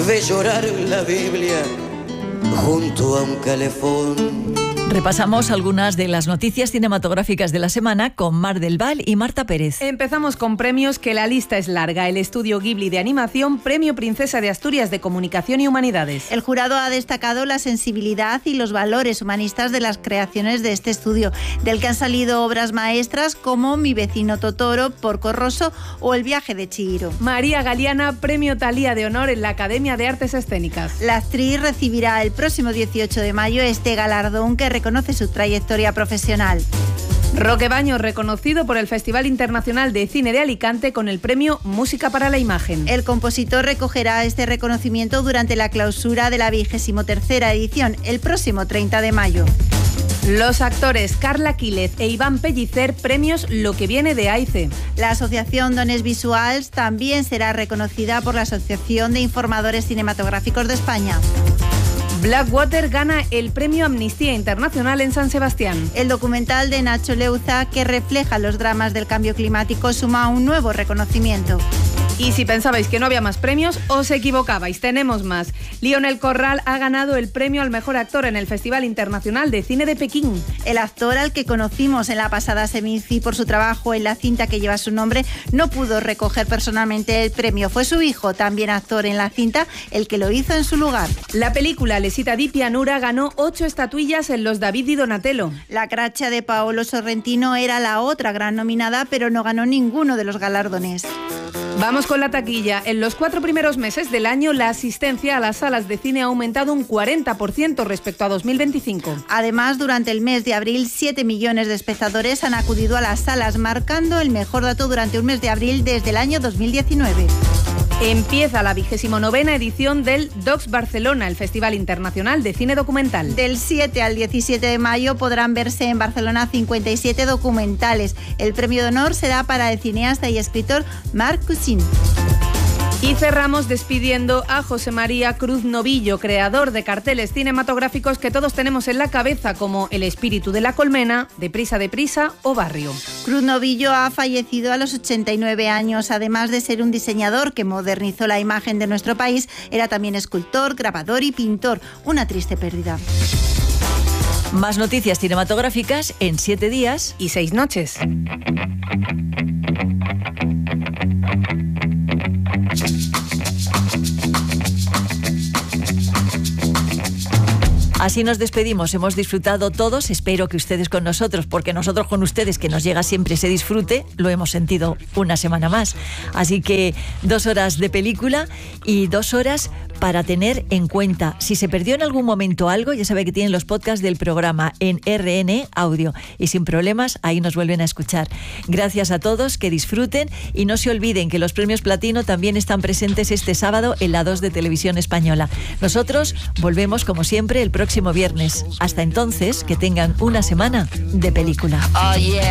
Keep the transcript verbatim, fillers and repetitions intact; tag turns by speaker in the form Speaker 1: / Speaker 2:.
Speaker 1: Ve llorar la Biblia junto a un calefón.
Speaker 2: Repasamos algunas de las noticias cinematográficas de la semana con Mar del Val y Marta Pérez.
Speaker 3: Empezamos con premios, que la lista es larga. El estudio Ghibli de animación, Premio Princesa de Asturias de Comunicación y Humanidades.
Speaker 4: El jurado ha destacado la sensibilidad y los valores humanistas de las creaciones de este estudio, del que han salido obras maestras como Mi vecino Totoro, Porco Rosso o El viaje de Chihiro.
Speaker 3: María Galeana, Premio Thalía de Honor en la Academia de Artes Escénicas.
Speaker 4: La actriz recibirá el próximo dieciocho de mayo este galardón que reconoce su trayectoria profesional.
Speaker 3: Roque Baños, reconocido por el Festival Internacional de Cine de Alicante con el premio Música para la Imagen.
Speaker 4: El compositor recogerá este reconocimiento durante la clausura de la vigésimo tercera edición, el próximo treinta de mayo.
Speaker 3: Los actores Carla Quílez e Iván Pellicer, premios Lo que viene de AICE.
Speaker 4: La Asociación Dones Visuals también será reconocida por la Asociación de Informadores Cinematográficos de España.
Speaker 3: Blackwater gana el premio Amnistía Internacional en San Sebastián.
Speaker 4: El documental de Nacho Leuza, que refleja los dramas del cambio climático, suma un nuevo reconocimiento.
Speaker 3: Y si pensabais que no había más premios, os equivocabais, tenemos más. Lionel Corral ha ganado el premio al mejor actor en el Festival Internacional de Cine de Pekín.
Speaker 4: El actor, al que conocimos en la pasada Seminci por su trabajo en la cinta que lleva su nombre, no pudo recoger personalmente el premio. Fue su hijo, también actor en la cinta, el que lo hizo en su lugar.
Speaker 3: La película Lesita di Pianura ganó ocho estatuillas en los David di Donatello.
Speaker 4: La Craccia de Paolo Sorrentino era la otra gran nominada, pero no ganó ninguno de los galardones.
Speaker 3: Vamos con la taquilla. En los cuatro primeros meses del año, la asistencia a las salas de cine ha aumentado un cuarenta por ciento respecto a dos mil veinticinco.
Speaker 4: Además, durante el mes de abril, siete millones de espectadores han acudido a las salas, marcando el mejor dato durante un mes de abril desde el año dos mil diecinueve.
Speaker 3: Empieza la vigésimo novena edición del Docs Barcelona, el Festival Internacional de Cine Documental.
Speaker 4: Del siete al diecisiete de mayo podrán verse en Barcelona cincuenta y siete documentales. El premio de honor será para el cineasta y escritor Marc Cousin.
Speaker 3: Y cerramos despidiendo a José María Cruz Novillo, creador de carteles cinematográficos que todos tenemos en la cabeza, como El espíritu de la colmena, Deprisa, deprisa o Barrio.
Speaker 4: Cruz Novillo ha fallecido a los ochenta y nueve años. Además de ser un diseñador que modernizó la imagen de nuestro país, era también escultor, grabador y pintor. Una triste pérdida.
Speaker 2: Más noticias cinematográficas en siete días
Speaker 3: y seis noches.
Speaker 2: Así nos despedimos, hemos disfrutado todos, espero que ustedes con nosotros, porque nosotros con ustedes, que nos llega siempre ese disfrute, lo hemos sentido una semana más. Así que dos horas de película y dos horas para tener en cuenta. Si se perdió en algún momento algo, ya sabe que tienen los podcasts del programa en R N Audio y sin problemas ahí nos vuelven a escuchar. Gracias a todos, que disfruten y no se olviden que los premios Platino también están presentes este sábado en la dos de Televisión Española. Nosotros volvemos como siempre el próximo viernes. Hasta entonces, que tengan una semana de película.
Speaker 1: Oh, yeah.